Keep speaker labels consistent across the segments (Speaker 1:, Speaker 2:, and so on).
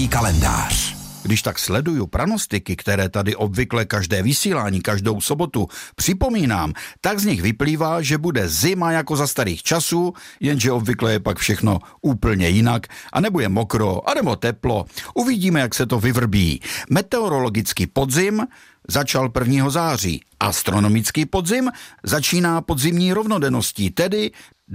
Speaker 1: astrologický kalendář.
Speaker 2: Když tak sleduju pranostiky, které tady obvykle každé vysílání, každou sobotu připomínám, tak z nich vyplývá, že bude zima jako za starých časů, jenže obvykle je pak všechno úplně jinak, anebo je mokro, anebo teplo. Uvidíme, jak se to vyvrbí. Meteorologický podzim začal 1. září. Astronomický podzim začíná podzimní rovnodenností, tedy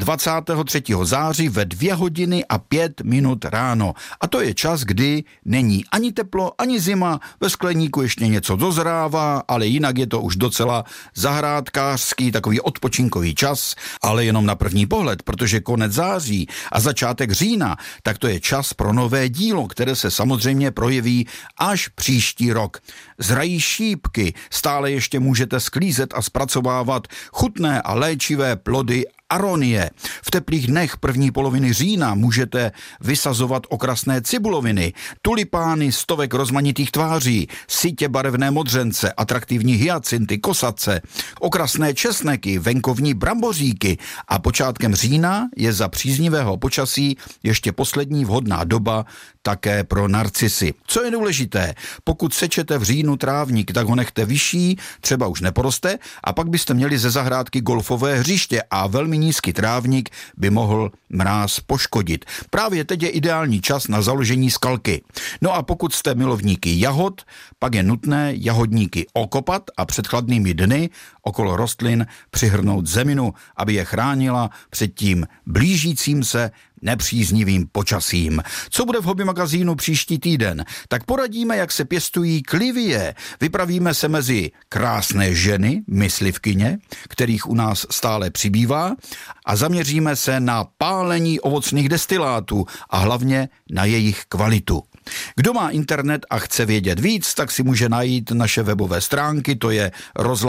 Speaker 2: 23. září ve 2 hodiny a 5 minut ráno. A to je čas, kdy není ani teplo, ani zima, ve skleníku ještě něco dozrává, ale jinak je to už docela zahrádkářský, takový odpočinkový čas, ale jenom na první pohled, protože konec září a začátek října, tak to je čas pro nové dílo, které se samozřejmě projeví až příští rok. Zrají šípky, stále ještě můžete sklízet a zpracovávat chutné a léčivé plody aronie. V teplých dnech první poloviny října můžete vysazovat okrasné cibuloviny, tulipány stovek rozmanitých tváří, sytě barevné modřence, atraktivní hyacinty, kosace, okrasné česneky, venkovní bramboříky a počátkem října je za příznivého počasí ještě poslední vhodná doba také pro narcisy. Co je důležité, pokud sečete v říjnu trávník, tak ho nechte vyšší, třeba už neporoste, a pak byste měli ze zahrádky golfové hřiště a velmi nízký trávník by mohl mráz poškodit. Právě teď je ideální čas na založení skalky. No a pokud jste milovníky jahod, pak je nutné jahodníky okopat a před chladnými dny okolo rostlin přihrnout zeminu, aby je chránila před tím blížícím se nepříznivým počasím. Co bude v Hobby magazínu příští týden? Tak poradíme, jak se pěstují klivie. Vypravíme se mezi krásné ženy, myslivkyně, kterých u nás stále přibývá, a zaměříme se na pálení ovocných destilátů a hlavně na jejich kvalitu. Kdo má internet a chce vědět víc, tak si může najít naše webové stránky, to je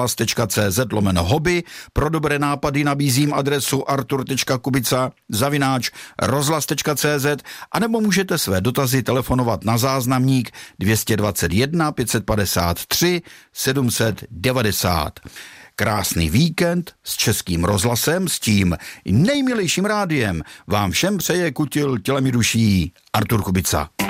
Speaker 2: rozhlas.cz/hobby. Pro dobré nápady nabízím adresu artur.kubica@rozhlas.cz, anebo můžete své dotazy telefonovat na záznamník 221 553 790. Krásný víkend s Českým rozhlasem, s tím nejmilejším rádiem vám všem přeje kutil tělem i duší Artur Kubica.